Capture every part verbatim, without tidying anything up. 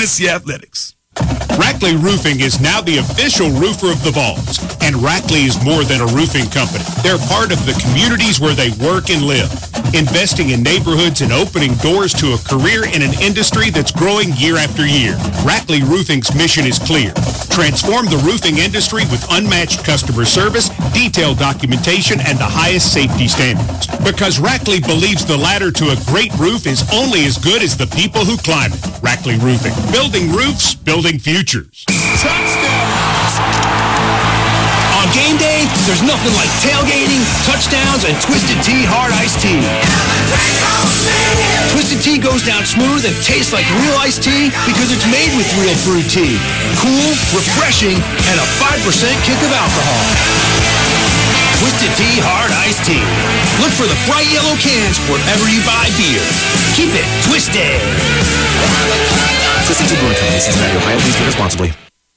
Tennessee Athletics. Rackley Roofing is now the official roofer of the Vols, and Rackley is more than a roofing company. They're part of the communities where they work and live, investing in neighborhoods and opening doors to a career in an industry that's growing year after year. Rackley Roofing's mission is clear. Transform the roofing industry with unmatched customer service, detailed documentation, and the highest safety standards. Because Rackley believes the ladder to a great roof is only as good as the people who climb it. Rackley Roofing. Building roofs, building futures. Touchdown! On game day, there's nothing like tailgating, touchdowns, and Twisted Tea Hard Iced Tea. Twisted Tea goes down smooth and tastes like real iced tea because it's made with real brewed tea. Cool, refreshing, and a five percent kick of alcohol. Twisted Tea Hard Iced Tea. Look for the bright yellow cans wherever you buy beer. Keep it twisted. Twisted Tea Brewing Company, Cincinnati, Ohio. Please drink responsibly.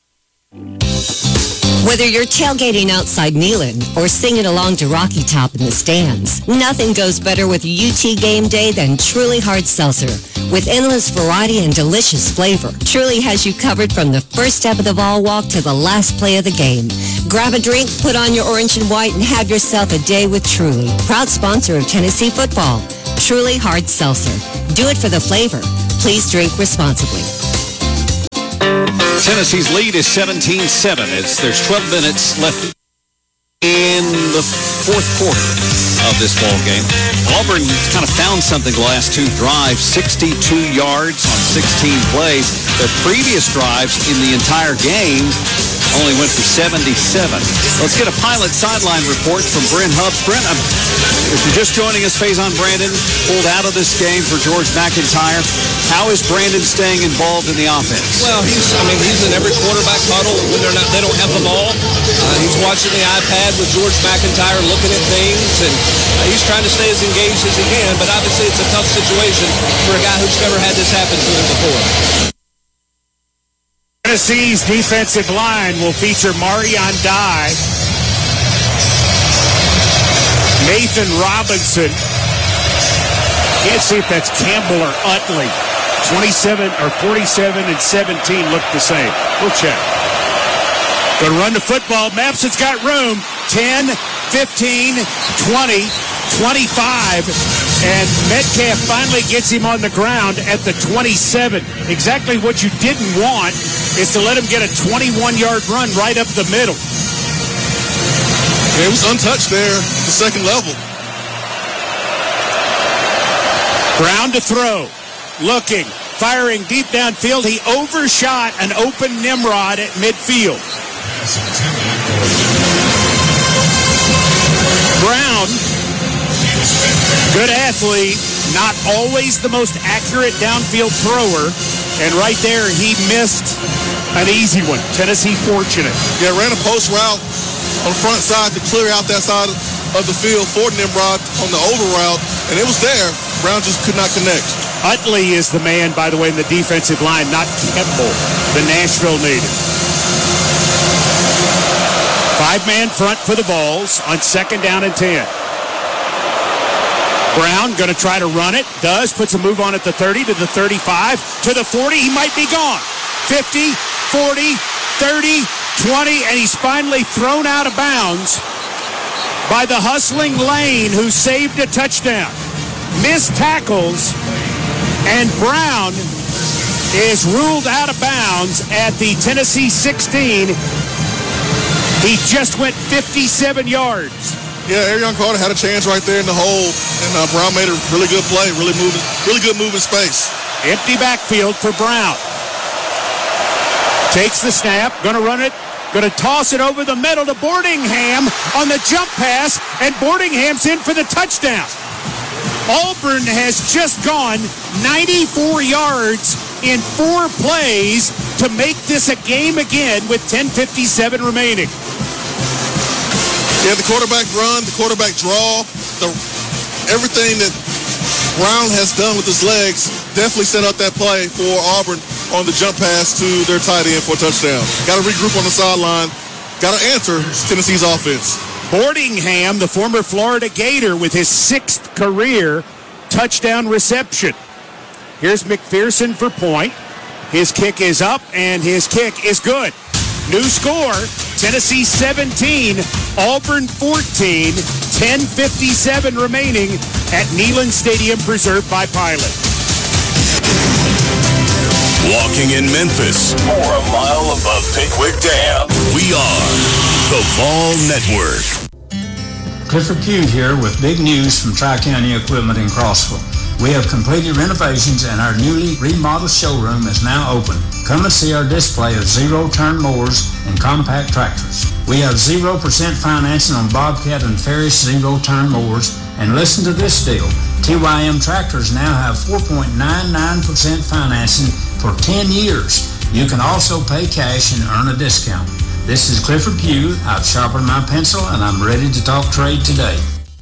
Whether you're tailgating outside Neyland or singing along to Rocky Top in the stands, nothing goes better with U T Game Day than Truly Hard Seltzer. With endless variety and delicious flavor, Truly has you covered from the first step of the ball walk to the last play of the game. Grab a drink, put on your orange and white, and have yourself a day with Truly. Proud sponsor of Tennessee football. Truly Hard Seltzer. Do it for the flavor. Please drink responsibly. Tennessee's lead is seventeen seven. It's, there's twelve minutes left in the fourth quarter of this ball game. Auburn kind of found something the last two drives, sixty-two yards on sixteen plays. Their previous drives in the entire game only went for seventy-seven. Let's get a pilot sideline report from Brent Hubbs. Brent, I'm, if you're just joining us, Faison Brandon pulled out of this game for George McIntyre. How is Brandon staying involved in the offense? Well, he's, I mean, he's in every quarterback huddle when they're not, they don't have the ball. Uh, he's watching the iPad with George McIntyre, looking at things, and uh, he's trying to stay as engaged as he can, but obviously it's a tough situation for a guy who's never had this happen to him before. Tennessee's defensive line will feature Marion Dye, Nathan Robinson. Can't see if that's Campbell or Utley. twenty-seven or forty-seven and seventeen look the same. We'll check. Going to run the football. Mapson's got room. ten, fifteen, twenty, twenty-five. And Metcalf finally gets him on the ground at the twenty-seven. Exactly what you didn't want is to let him get a twenty-one-yard run right up the middle. Yeah, it was untouched there at the second level. Brown to throw. Looking. Firing deep downfield. He overshot an open Nimrod at midfield. Brown, good athlete, not always the most accurate downfield thrower. And right there, he missed an easy one. Tennessee fortunate. Yeah, ran a post route on the front side to clear out that side of the field for Nimrod on the over route, and it was there. Brown just could not connect. Utley is the man, by the way, in the defensive line, not Campbell, the Nashville native. Five-man front for the Vols on second down and ten. Brown going to try to run it. Does. Puts a move on at the thirty to the thirty-five to the forty. He might be gone. fifty, forty, thirty, twenty, and he's finally thrown out of bounds by the hustling Lane, who saved a touchdown. Missed tackles, and Brown is ruled out of bounds at the Tennessee sixteen. He just went fifty-seven yards. Yeah, Arion Carter had a chance right there in the hole, and uh, Brown made a really good play, really moving, really good moving space. Empty backfield for Brown. Takes the snap, gonna run it, gonna toss it over the middle to Boardingham on the jump pass, and Boardingham's in for the touchdown. Auburn has just gone ninety-four yards in four plays to make this a game again with ten fifty-seven remaining. Yeah, the quarterback run, the quarterback draw, the everything that Brown has done with his legs definitely set up that play for Auburn on the jump pass to their tight end for a touchdown. Got to regroup on the sideline. Got to answer Tennessee's offense. Boardingham, the former Florida Gator, with his sixth career touchdown reception. Here's McPherson for point. His kick is up, and his kick is good. New score, Tennessee seventeen, Auburn fourteen, ten fifty-seven remaining at Neyland Stadium, preserved by Pilot. Walking in Memphis, or a mile above Pickwick Dam, we are the Vol Network. Clifford Pugh here with big news from Tri-County Equipment in Crossville. We have completed renovations and our newly remodeled showroom is now open. Come and see our display of zero-turn mowers and compact tractors. We have zero percent financing on Bobcat and Ferris zero-turn mowers. And listen to this deal. T Y M tractors now have four point nine nine percent financing for ten years. You can also pay cash and earn a discount. This is Clifford Pugh. I've sharpened my pencil and I'm ready to talk trade today.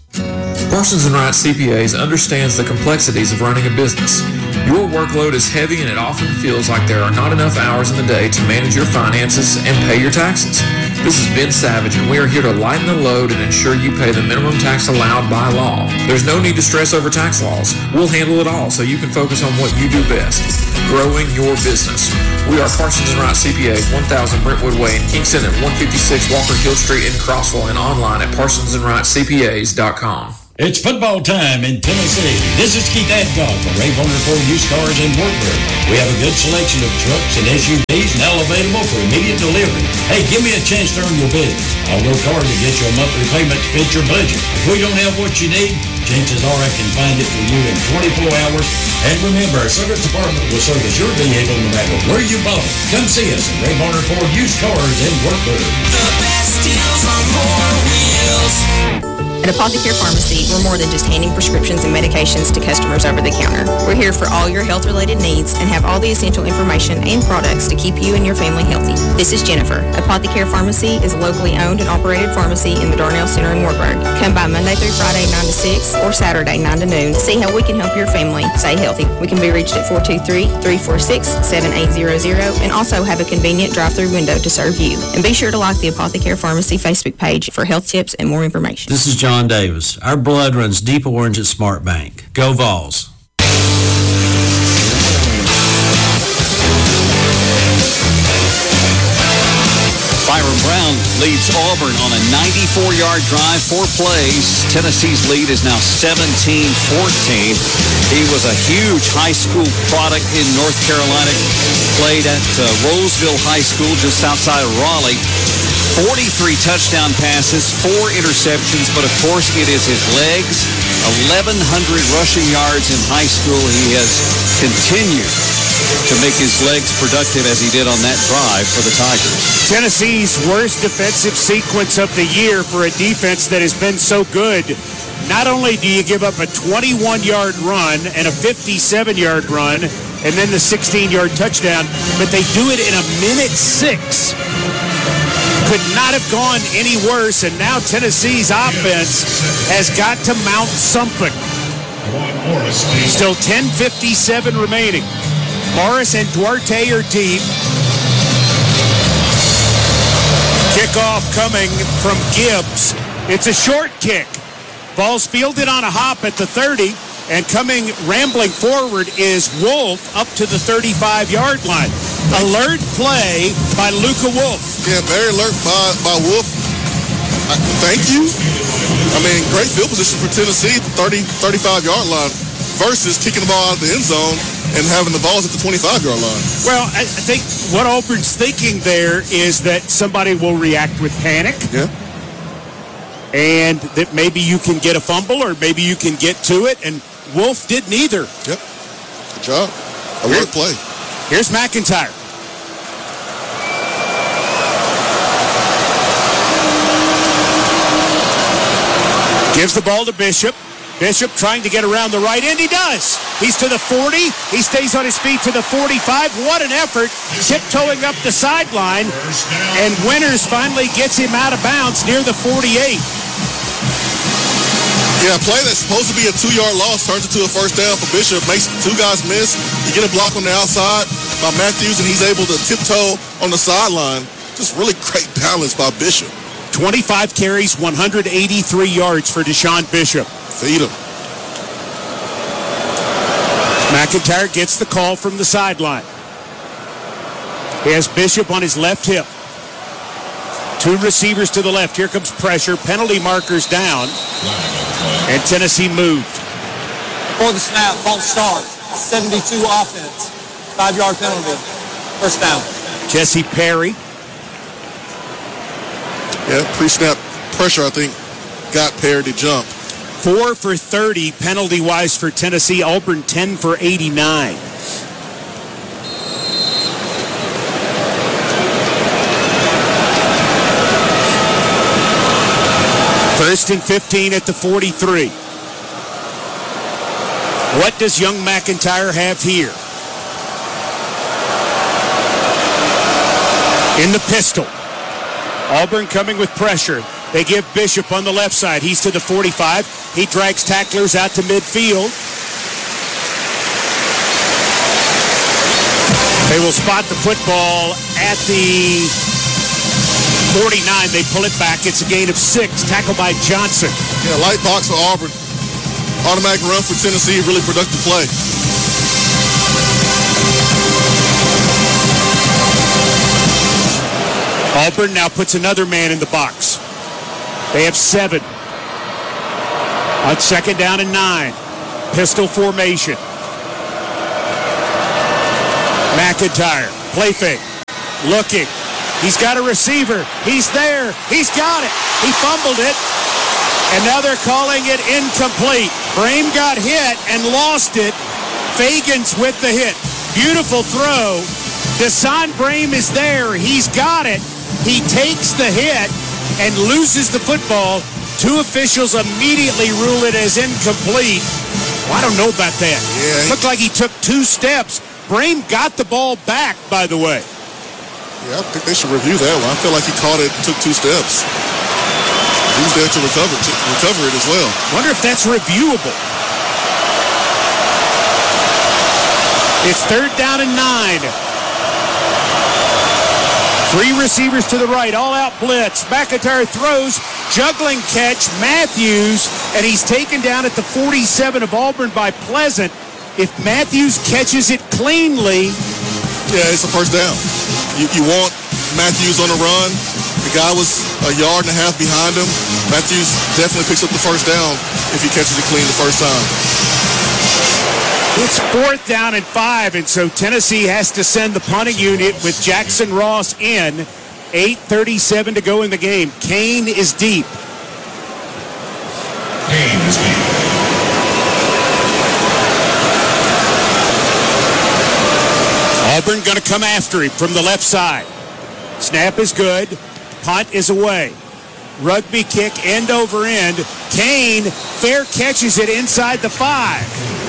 Parsons and Wright C P As understands the complexities of running a business. Your workload is heavy and it often feels like there are not enough hours in the day to manage your finances and pay your taxes. This is Ben Savage and we are here to lighten the load and ensure you pay the minimum tax allowed by law. There's no need to stress over tax laws. We'll handle it all so you can focus on what you do best, growing your business. We are Parsons and Wright C P As, one thousand Brentwood Way in Kingston and one fifty-six Walker Hill Street in Crossville and online at parsons and wright c p a s dot com. It's football time in Tennessee. This is Keith Adcock from Ray Bonner Ford Used Cars in Wartburg. We have a good selection of trucks and S U Vs now available for immediate delivery. Hey, give me a chance to earn your business. I'll work hard to get you a monthly payment to fit your budget. If we don't have what you need, chances are I can find it for you in twenty-four hours. And remember, our service department will service your vehicle no matter where you bought it. Come see us at Ray Bonner Ford Used Cars in Wartburg. The best deals on four wheels. At Apothecary Pharmacy, we're more than just handing prescriptions and medications to customers over the counter. We're here for all your health-related needs and have all the essential information and products to keep you and your family healthy. This is Jennifer. Apothecary Pharmacy is a locally owned and operated pharmacy in the Darnell Center in Wartburg. Come by Monday through Friday, nine to six, or Saturday, nine to noon, to see how we can help your family stay healthy. We can be reached at four two three, three four six, seven eight zero zero and also have a convenient drive-through window to serve you. And be sure to like the Apothecary Pharmacy Facebook page for health tips and more information. This is John Davis. Our blood runs deep orange at Smart Bank. Go Vols. Byron Brown leads Auburn on a ninety-four-yard drive, four plays. Tennessee's lead is now seventeen fourteen. He was a huge high school product in North Carolina, played at uh, Roseville High School just outside of Raleigh. forty-three touchdown passes, four interceptions, but of course it is his legs. eleven hundred rushing yards in high school. He has continued to make his legs productive as he did on that drive for the Tigers. Tennessee's worst defensive sequence of the year for a defense that has been so good. Not only do you give up a twenty-one-yard run and a fifty-seven-yard run and then the sixteen-yard touchdown, but they do it in a minute six. Could not have gone any worse, and now Tennessee's offense has got to mount something. Still ten fifty-seven remaining. Morris and Duarte are deep. Kickoff coming from Gibbs. It's a short kick. Ball's fielded on a hop at the thirty, and coming rambling forward is Wolf up to the thirty-five-yard line. Alert play by Luka Wolf. Yeah, very alert by, by Wolf. I, thank you. I mean, great field position for Tennessee, thirty, thirty-five-yard line, versus kicking the ball out of the end zone and having the balls at the twenty-five-yard line. Well, I, I think what Auburn's thinking there is that somebody will react with panic. Yeah. And that maybe you can get a fumble or maybe you can get to it, and Wolf did neither. Yep. Good job. Alert play. Here's McIntyre. Gives the ball to Bishop. Bishop trying to get around the right end. He does. He's to the forty. He stays on his feet to the forty-five. What an effort. Tiptoeing up the sideline. And Winters finally gets him out of bounds near the forty-eight. Yeah, a play that's supposed to be a two-yard loss turns into a first down for Bishop. Makes two guys miss. You get a block on the outside by Matthews, and he's able to tiptoe on the sideline. Just really great balance by Bishop. twenty-five carries, one hundred eighty-three yards for Deshaun Bishop. Feed him. McIntyre gets the call from the sideline. He has Bishop on his left hip. Two receivers to the left. Here comes pressure. Penalty markers down. And Tennessee moved. For the snap, false start. seventy-two offense. Five-yard penalty. First down. Jesse Perry. Yeah, pre-snap pressure, I think, got Perry to jump. Four for thirty penalty-wise for Tennessee. Auburn ten for eighty-nine. First and fifteen at the forty-three. What does young McIntyre have here? In the pistol. Auburn coming with pressure. They give Bishop on the left side. He's to the forty-five. He drags tacklers out to midfield. They will spot the football at the forty-nine. They pull it back. It's a gain of six. Tackled by Johnson. Yeah, light box for Auburn. Automatic run for Tennessee. Really productive play. Auburn now puts another man in the box. They have seven. On second down and nine. Pistol formation. McIntyre. Play fake. Looking. He's got a receiver. He's there. He's got it. He fumbled it. And now they're calling it incomplete. Brame got hit and lost it. Fagans with the hit. Beautiful throw. Desan Brame is there. He's got it. He takes the hit and loses the football. Two officials immediately rule it as incomplete. Well, I don't know about that. Yeah. Looked like he took two steps. Brame got the ball back, by the way. Yeah, I think they should review that one. I feel like he caught it and took two steps. He was there to recover, to recover it as well. Wonder if that's reviewable. It's third down and nine. Three receivers to the right, all-out blitz. McIntyre throws, juggling catch, Matthews, and he's taken down at the forty-seven of Auburn by Pleasant. If Matthews catches it cleanly... Yeah, it's a first down. You, you want Matthews on the run. The guy was a yard and a half behind him. Matthews definitely picks up the first down if he catches it clean the first time. It's fourth down and five, and so Tennessee has to send the punting unit with Jackson Ross in. eight thirty-seven to go in the game. Kane is deep. Kane is deep. Auburn going to come after him from the left side. Snap is good. Punt is away. Rugby kick end over end. Kane fair catches it inside the five.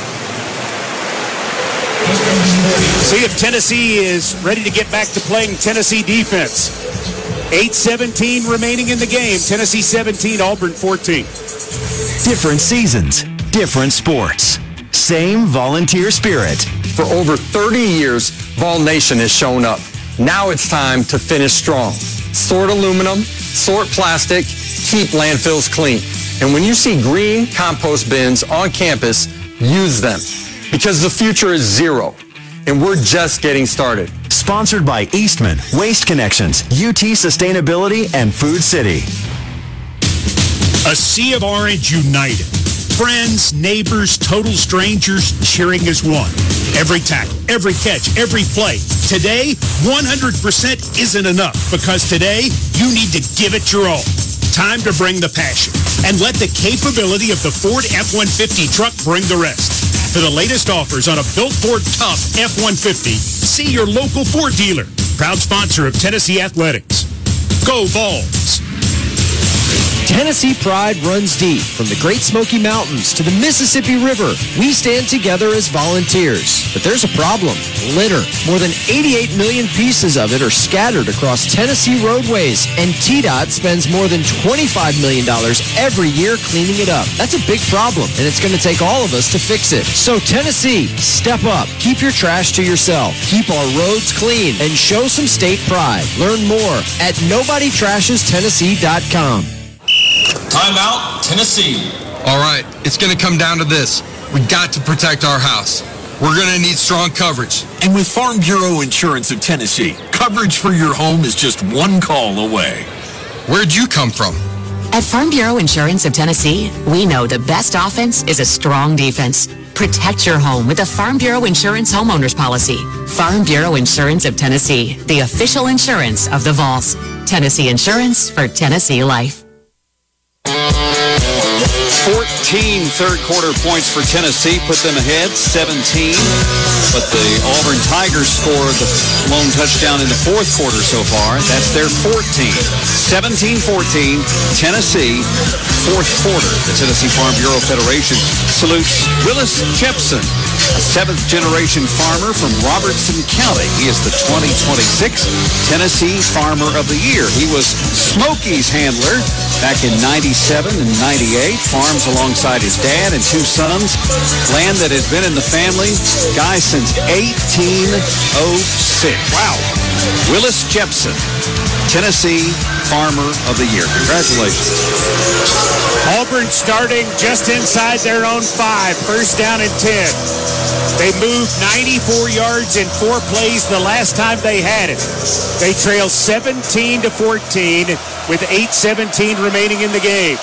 See if Tennessee is ready to get back to playing Tennessee defense. eight seventeen remaining in the game. Tennessee seventeen, Auburn fourteen. Different seasons, different sports. Same volunteer spirit. For over thirty years, Vol Nation has shown up. Now it's time to finish strong. Sort aluminum, sort plastic, keep landfills clean. And when you see green compost bins on campus, use them. Because the future is zero, and we're just getting started. Sponsored by Eastman, Waste Connections, U T Sustainability, and Food City. A sea of orange united. Friends, neighbors, total strangers cheering as one. Every tackle, every catch, every play. Today, one hundred percent isn't enough because today, you need to give it your all. Time to bring the passion and let the capability of the Ford F one fifty truck bring the rest. For the latest offers on a built Ford Tough F one fifty, see your local Ford dealer. Proud sponsor of Tennessee Athletics. Go Vols! Tennessee pride runs deep from the Great Smoky Mountains to the Mississippi River. We stand together as volunteers. But there's a problem. Litter. More than eighty-eight million pieces of it are scattered across Tennessee roadways, and T DOT spends more than twenty-five million dollars every year cleaning it up. That's a big problem, and it's going to take all of us to fix it. So Tennessee, step up. Keep your trash to yourself. Keep our roads clean, and show some state pride. Learn more at nobody trashes tennessee dot com. Timeout, Tennessee. All right, it's going to come down to this. We got to protect our house. we're going to need strong coverage. And with Farm Bureau Insurance of Tennessee, coverage for your home is just one call away. Where'd you come from? At Farm Bureau Insurance of Tennessee, we know the best offense is a strong defense. Protect your home with a Farm Bureau Insurance homeowners policy. Farm Bureau Insurance of Tennessee, the official insurance of the Vols. Tennessee Insurance for Tennessee Life. fourteen third quarter points for Tennessee, put them ahead, seventeen. But the Auburn Tigers scored the lone touchdown in the fourth quarter so far. That's their fourteen. seventeen fourteen, Tennessee, fourth quarter. The Tennessee Farm Bureau Federation salutes Willis Jepson, a seventh-generation farmer from Robertson County. He is the twenty twenty-six Tennessee Farmer of the Year. He was Smokey's handler back in ninety-seven and ninety-eight. Farms alongside his dad and two sons. Land that has been in the family, guy, since eighteen oh six. Wow. Willis Jepson, Tennessee Farmer of the Year. Congratulations. Auburn starting just inside their own five. First down and ten. They moved ninety-four yards in four plays the last time they had it. They trail seventeen to fourteen with eight seventeen remaining in the game.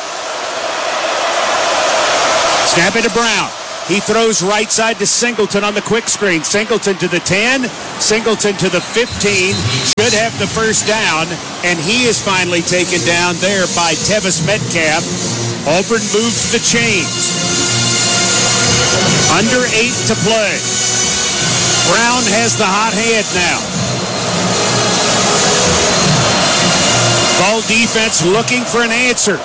Snap it to Brown. He throws right side to Singleton on the quick screen. Singleton to the ten, Singleton to the fifteen. Should have the first down, and he is finally taken down there by Tevis Metcalf. Auburn moves the chains. Under eight to play. Brown has the hot hand now. Ball defense looking for an answer.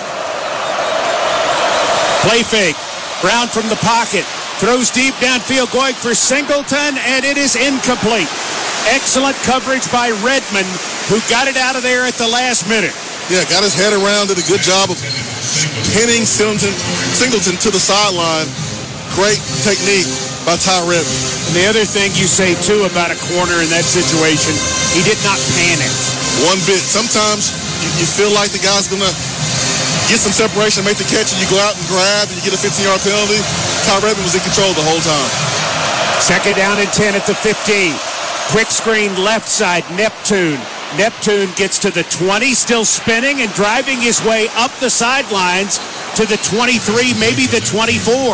Play fake. Brown from the pocket. Throws deep downfield going for Singleton, and it is incomplete. Excellent coverage by Redmond, who got it out of there at the last minute. Yeah, got his head around, did a good job of pinning Singleton, Singleton to the sideline. Great technique by Ty Redmond. And the other thing you say, too, about a corner in that situation, he did not panic. One bit. Sometimes you, you feel like the guy's going to get some separation, make the catch, and you go out and grab, and you get a fifteen-yard penalty. Ty Redmond was in control the whole time. Second down and ten at the fifteen. Quick screen left side, Neptune. Neptune gets to the twenty, still spinning and driving his way up the sidelines to the twenty-three, maybe the twenty-four.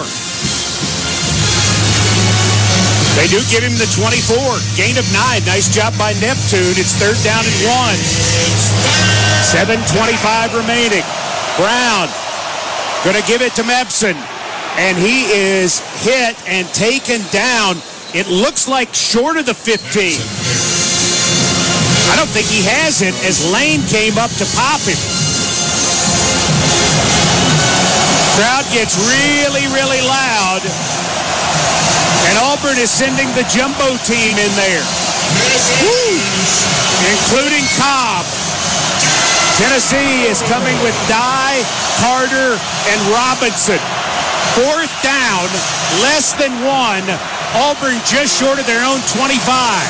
They do give him the twenty-four. Gain of nine. Nice job by Neptune. It's third down and one. seven twenty-five remaining. Brown going to give it to Mebson. And he is hit and taken down. It looks like short of the fifteen. I don't think he has it as Lane came up to pop him. Crowd gets really, really loud. And Auburn is sending the jumbo team in there. Woo! Including Cobb. Tennessee is coming with Dye, Carter, and Robinson. Fourth down, less than one. Auburn just short of their own twenty-five.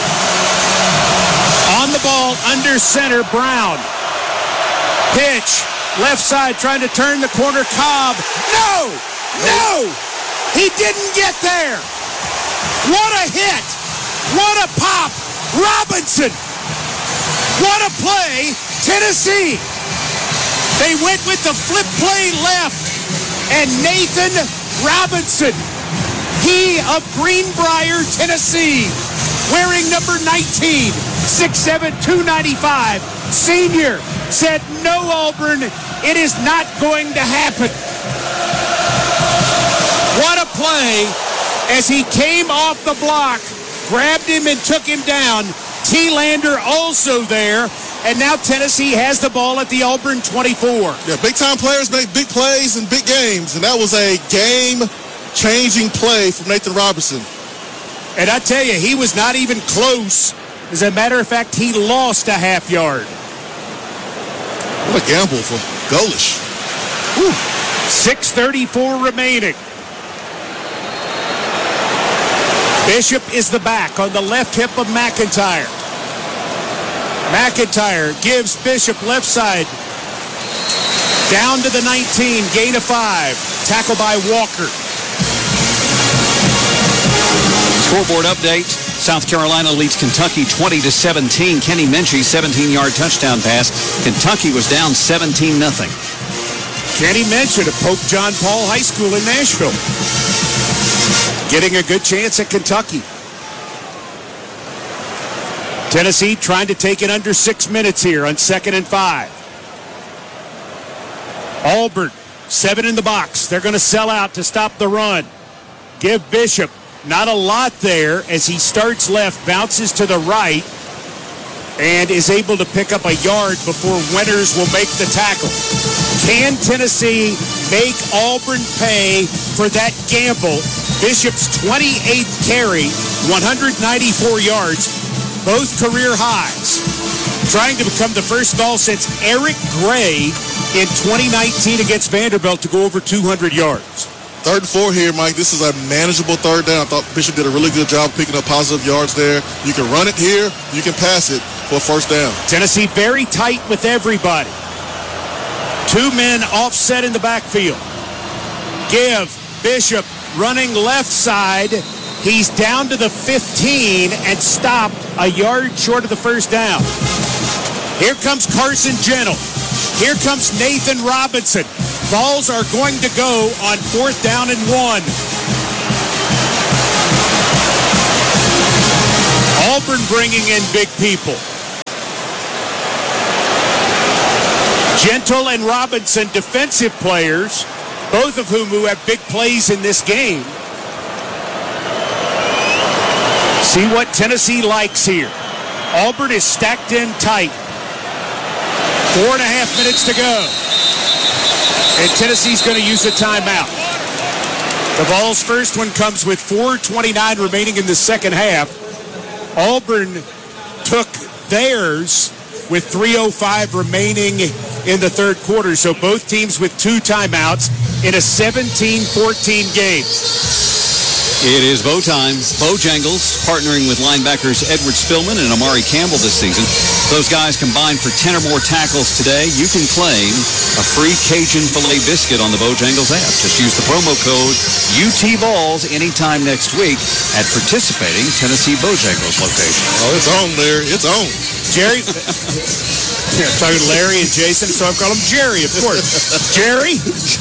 On the ball, under center, Brown. Pitch, left side, trying to turn the corner, Cobb. No! No! He didn't get there! What a hit! What a pop! Robinson! What a play! Tennessee! They went with the flip play left, and Nathan Robinson, he of Greenbrier, Tennessee, wearing number nineteen, six seven, two ninety-five, senior, said, no, Auburn, it is not going to happen. What a play as he came off the block, grabbed him and took him down. T-Lander also there, and now Tennessee has the ball at the Auburn twenty-four. Yeah, big-time players make big plays in big games, and that was a game-changing play from Nathan Robinson. And I tell you, he was not even close. As a matter of fact, he lost a half yard. What a gamble for Golish. Whew. six thirty-four remaining. Bishop is the back on the left hip of McIntyre. McIntyre gives Bishop left side. Down to the nineteen, gain of five. Tackle by Walker. Scoreboard update. South Carolina leads Kentucky twenty to seventeen. Kenny Minchie, seventeen-yard touchdown pass. Kentucky was down seventeen nothing. Kenny Minchie of Pope John Paul High School in Nashville. Getting a good chance at Kentucky. Tennessee trying to take it under six minutes here on second and five. Auburn, seven in the box. They're going to sell out to stop the run. Give Bishop not a lot there as he starts left, bounces to the right, and is able to pick up a yard before Winters will make the tackle. Can Tennessee make Auburn pay for that gamble? Bishop's twenty-eighth carry, one hundred ninety-four yards, both career highs. Trying to become the first Vol since Eric Gray in twenty nineteen against Vanderbilt to go over two hundred yards. Third and four here, Mike. This is a manageable third down. I thought Bishop did a really good job picking up positive yards there. You can run it here. You can pass it for a first down. Tennessee very tight with everybody. Two men offset in the backfield. Give Bishop running left side. He's down to the fifteen and stopped a yard short of the first down. Here comes Carson Gentle. Here comes Nathan Robinson. Balls are going to go on fourth down and one. Auburn bringing in big people. Gentle and Robinson, defensive players, both of whom who have big plays in this game. See what Tennessee likes here. Auburn is stacked in tight. Four and a half minutes to go. And Tennessee's going to use a timeout. The Vols' first one comes with four twenty-nine remaining in the second half. Auburn took theirs with three oh five remaining in the third quarter. So both teams with two timeouts in a seventeen fourteen game. It is Bo time. Bojangles partnering with linebackers Edward Spillman and Amari Campbell this season. Those guys combined for ten or more tackles today. You can claim a free Cajun filet biscuit on the Bojangles app. Just use the promo code U T Vols anytime next week at participating Tennessee Bojangles location. Oh, it's on there. It's on. Jerry? Yeah, I'm talking to Larry and Jason, so I call him Jerry, of course. Jerry?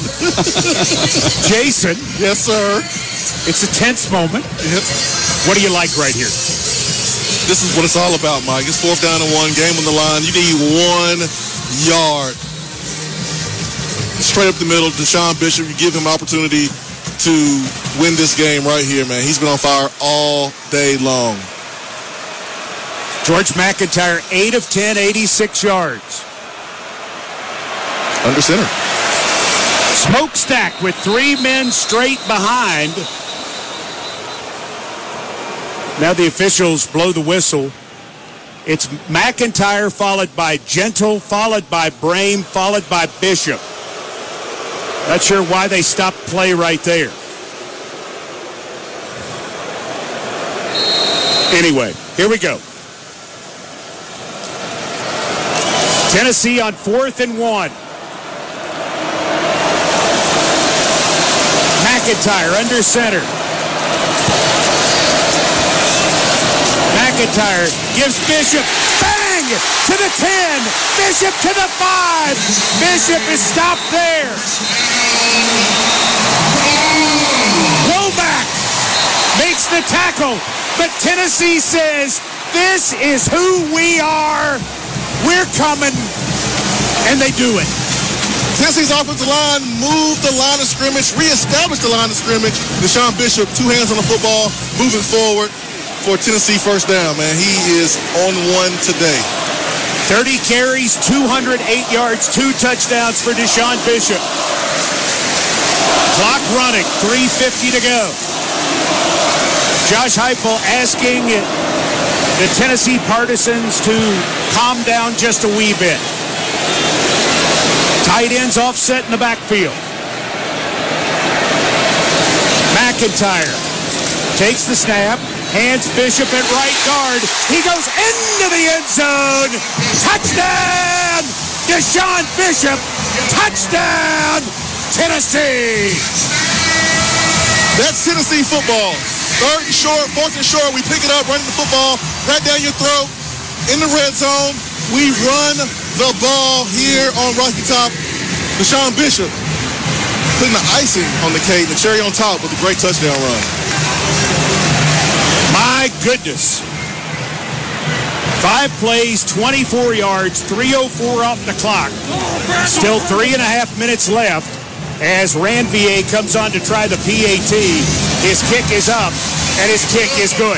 Jason? Yes, sir. It's a tense moment. Yep. What do you like right here? This is what it's all about, Mike. It's fourth down and one, game on the line. You need one yard. Straight up the middle, Deshaun Bishop, you give him opportunity to win this game right here, man. He's been on fire all day long. George McIntyre, eight of ten, eighty-six yards. Under center. Smokestack with three men straight behind. Now the officials blow the whistle. It's McIntyre followed by Gentle, followed by Brame, followed by Bishop. Not sure why they stopped play right there. Anyway, here we go. Tennessee on fourth and one. McIntyre under center. McIntyre gives Bishop, bang, to the ten. Bishop to the five. Bishop is stopped there. Womack makes the tackle, but Tennessee says, this is who we are. We're coming, and they do it. Tennessee's offensive line moved the line of scrimmage, reestablished the line of scrimmage. Deshaun Bishop, two hands on the football, moving forward for Tennessee first down, man. He is on one today. thirty carries, two hundred eight yards, two touchdowns for Deshaun Bishop. Clock running, three fifty to go. Josh Heupel asking the Tennessee partisans to calm down just a wee bit. Tight ends offset in the backfield. McIntyre takes the snap, hands Bishop at right guard. He goes into the end zone. Touchdown! Deshaun Bishop. Touchdown! Tennessee. That's Tennessee football. Third and short, fourth and short, we pick it up, running the football right down your throat in the red zone. We run the ball here on Rocky Top. Deshaun Bishop putting the icing on the cake, the cherry on top with a great touchdown run. My goodness. Five plays, twenty-four yards, three oh four off the clock. Still three and a half minutes left as Ranvier comes on to try the P A T. His kick is up, and his kick is good.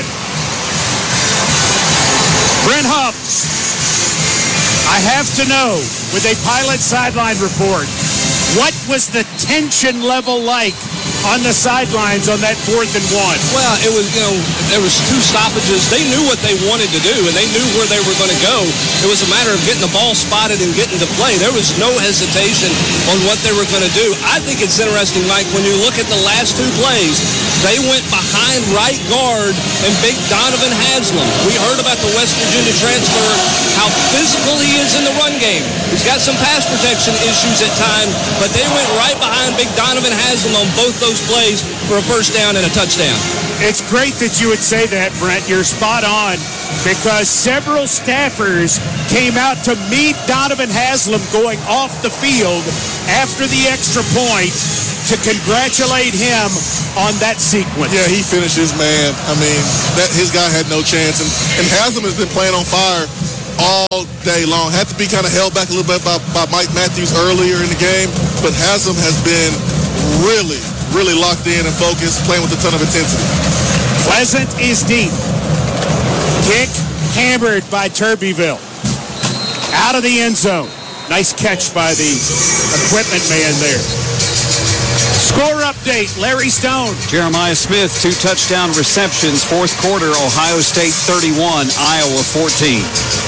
Brent Hubbs, I have to know, with a pilot sideline report, what was the tension level like on the sidelines on that fourth and one? Well, it was, you know, there was two stoppages. They knew what they wanted to do, and they knew where they were going to go. It was a matter of getting the ball spotted and getting to play. There was no hesitation on what they were going to do. I think it's interesting, Mike, when you look at the last two plays, they went behind right guard and big Donovan Haslam. We heard about the West Virginia transfer, how physical he is in the run game. He's got some pass protection issues at times, but they went right behind big Donovan Haslam on both those plays for a first down and a touchdown. It's great that you would say that, Brent. You're spot on, because several staffers came out to meet Donovan Haslam going off the field after the extra point to congratulate him on that sequence. Yeah, he finished his man. I mean, that his guy had no chance. And, and Haslam has been playing on fire all day long. Had to be kind of held back a little bit by, by Mike Matthews earlier in the game, but Haslam has been really, really locked in and focused, playing with a ton of intensity. Pleasant is deep. Kick hammered by Turbeville. Out of the end zone. Nice catch by the equipment man there. Score update, Larry Stone. Jeremiah Smith, two touchdown receptions. Fourth quarter, Ohio State thirty-one, Iowa fourteen.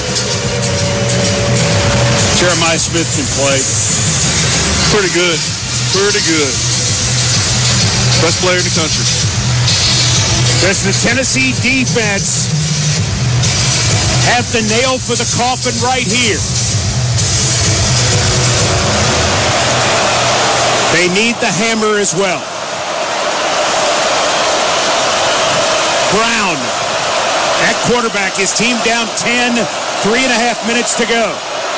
Jeremiah Smith can play. Pretty good. Pretty good. Best player in the country. Does the Tennessee defense have the nail for the coffin right here? They need the hammer as well. Brown at quarterback. His team down ten, three and a half minutes to go.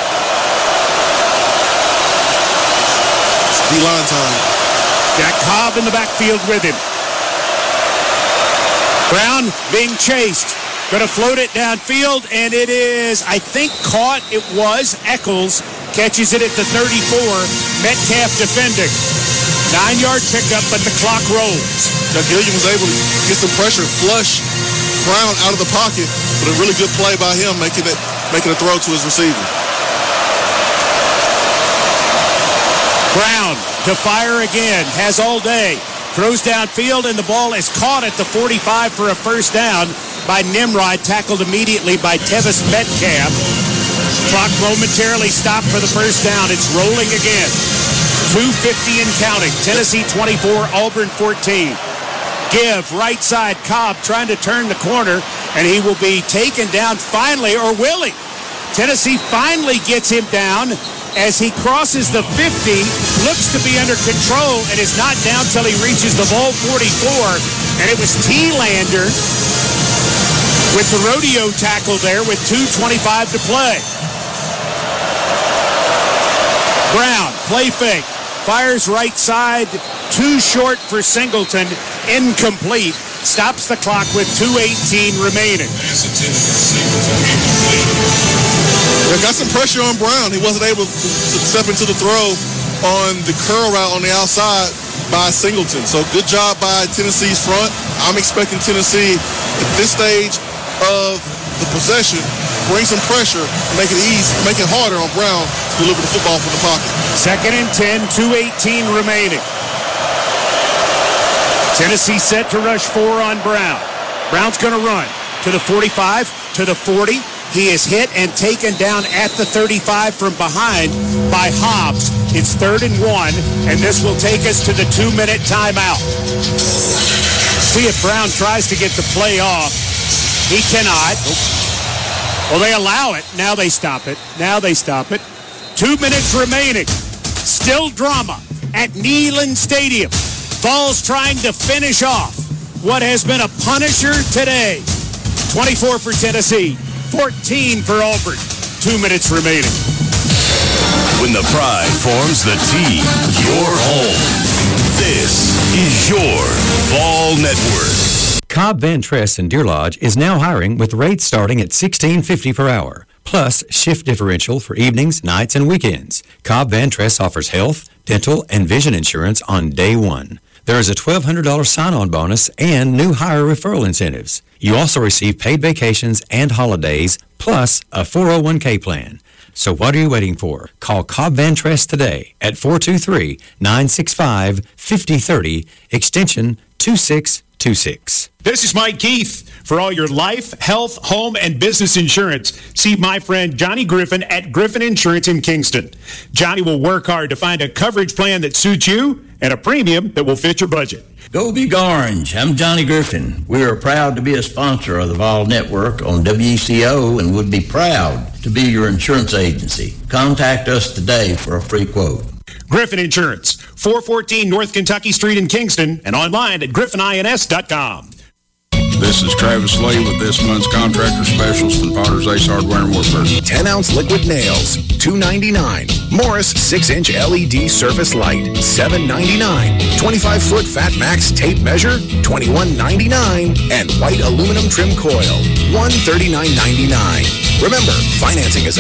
It's D-line time. Got Cobb in the backfield with him. Brown being chased. Going to float it downfield, and it is, I think, caught. It was Eccles. Catches it at the thirty-four. Metcalf defending. Nine-yard pickup, but the clock rolls. Now, Gilliam was able to get some pressure, flush Brown out of the pocket, but a really good play by him, making it making a throw to his receiver. Brown to fire again. Has all day. Throws downfield, and the ball is caught at the forty-five for a first down by Nimrod, tackled immediately by Tevis Metcalf. Clock momentarily stopped for the first down. It's rolling again. two fifty and counting. Tennessee twenty-four, Auburn fourteen. Give, right side, Cobb trying to turn the corner, and he will be taken down finally, or will he? Tennessee finally gets him down as he crosses the fifty, looks to be under control, and is not down till he reaches the ball forty-four. And it was T-Lander with the rodeo tackle there with two twenty-five to play. Brown, play fake, fires right side, too short for Singleton, incomplete, stops the clock with two eighteen remaining. They got some pressure on Brown. He wasn't able to step into the throw on the curl route on the outside by Singleton. So good job by Tennessee's front. I'm expecting Tennessee at this stage of the possession, bring some pressure, and make it easy, make it harder on Brown to deliver the football from the pocket. Second and ten, two eighteen remaining. Tennessee set to rush four on Brown. Brown's going to run to the forty-five, to the forty. He is hit and taken down at the thirty-five from behind by Hobbs. It's third and one, and this will take us to the two-minute timeout. See if Brown tries to get the play off. He cannot. Well, they allow it. Now they stop it. Now they stop it. Two minutes remaining. Still drama at Neyland Stadium. Vols trying to finish off what has been a punisher today. twenty-four for Tennessee, fourteen for Auburn. Two minutes remaining. When the pride forms the team, you're home. This is your Vol Network. Cobb Van Tress in Deer Lodge is now hiring with rates starting at sixteen fifty per hour, plus shift differential for evenings, nights, and weekends. Cobb Van Tress offers health, dental, and vision insurance on day one. There is a twelve hundred dollars sign-on bonus and new hire referral incentives. You also receive paid vacations and holidays, plus a four oh one k plan. So what are you waiting for? Call Cobb Van Tress today at four two three, nine six five, five oh three oh, extension two six two six. This is Mike Keith. For all your life, health, home, and business insurance, see my friend Johnny Griffin at Griffin Insurance in Kingston. Johnny will work hard to find a coverage plan that suits you and a premium that will fit your budget. Go Big Orange. I'm Johnny Griffin. We are proud to be a sponsor of the Vol Network on W E C O and would be proud to be your insurance agency. Contact us today for a free quote. Griffin Insurance, four fourteen North Kentucky Street in Kingston, and online at griffin ins dot com. This is Travis Lee with this month's contractor specials from Potter's Ace Hardware in Wartburg. ten ounce liquid nails, two ninety-nine. Morris six inch L E D surface light, seven ninety-nine. twenty-five foot Fat Max tape measure, twenty-one ninety-nine. And white aluminum trim coil, one thirty-nine ninety-nine. Remember, financing is